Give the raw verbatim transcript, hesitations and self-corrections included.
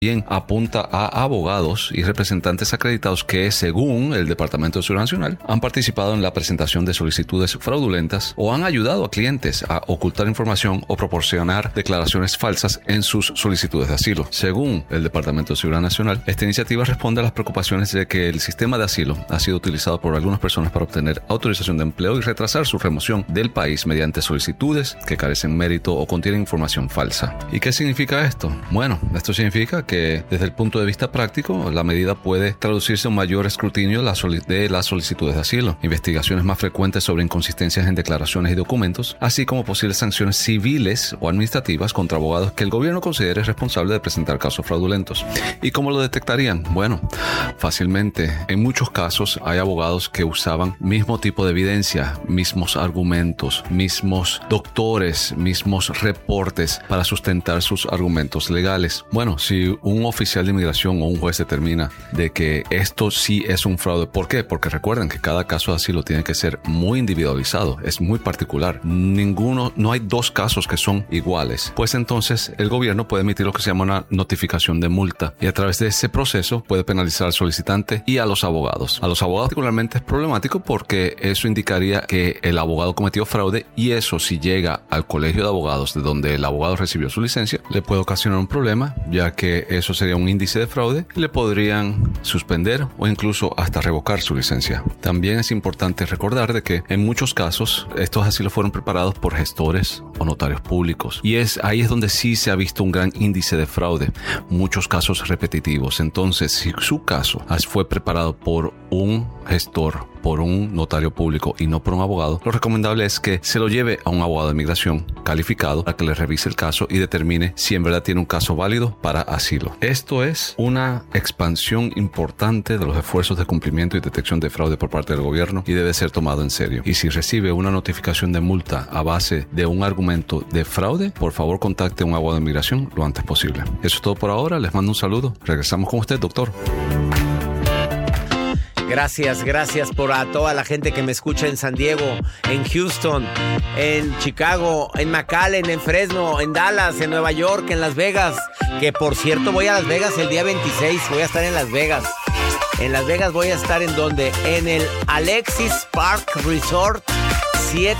Bien, apunta a abogados y representantes acreditados que, según el Departamento de Seguridad Nacional, han participado en la presentación de solicitudes fraudulentas o han ayudado a clientes a ocultar información o proporcionar declaraciones falsas en sus solicitudes de asilo. Según el Departamento de Seguridad Nacional, esta iniciativa responde a las preocupaciones de que el sistema de asilo ha sido utilizado por algunas personas para obtener autorización de empleo y retrasar su remoción del país mediante solicitudes que carecen mérito o contienen información falsa. ¿Y qué significa esto? Bueno, esto significa que que desde el punto de vista práctico, la medida puede traducirse en un mayor escrutinio de las solicitudes de asilo, investigaciones más frecuentes sobre inconsistencias en declaraciones y documentos, así como posibles sanciones civiles o administrativas contra abogados que el gobierno considere responsable de presentar casos fraudulentos. ¿Y cómo lo detectarían? Bueno, fácilmente. En muchos casos hay abogados que usaban mismo tipo de evidencia, mismos argumentos, mismos doctores, mismos reportes para sustentar sus argumentos legales. Bueno, si un oficial de inmigración o un juez determina de que esto sí es un fraude. ¿Por qué? Porque recuerden que cada caso de asilo tiene que ser muy individualizado, es muy particular. Ninguno, no hay dos casos que son iguales. Pues entonces el gobierno puede emitir lo que se llama una notificación de multa y a través de ese proceso puede penalizar al solicitante y a los abogados. A los abogados particularmente es problemático porque eso indicaría que el abogado cometió fraude y eso, si llega al colegio de abogados de donde el abogado recibió su licencia, le puede ocasionar un problema, ya que eso sería un índice de fraude y le podrían suspender o incluso hasta revocar su licencia. También es importante recordar de que en muchos casos estos asilos fueron preparados por gestores o notarios públicos y es ahí es donde sí se ha visto un gran índice de fraude, muchos casos repetitivos. Entonces, si su caso fue preparado por un gestor, por un notario público y no por un abogado, lo recomendable es que se lo lleve a un abogado de inmigración calificado para que le revise el caso y determine si en verdad tiene un caso válido para asilo. Esto es una expansión importante de los esfuerzos de cumplimiento y detección de fraude por parte del gobierno y debe ser tomado en serio. Y si recibe una notificación de multa a base de un argumento de fraude, por favor contacte a un abogado de inmigración lo antes posible. Eso es todo por ahora. Les mando un saludo. Regresamos con usted, doctor. Gracias, gracias por a toda la gente que me escucha en San Diego, en Houston, en Chicago, en McAllen, en Fresno, en Dallas, en Nueva York, en Las Vegas. Que por cierto voy a Las Vegas el día veintiséis, voy a estar en Las Vegas. En Las Vegas voy a estar en donde? En el Alexis Park Resort, siete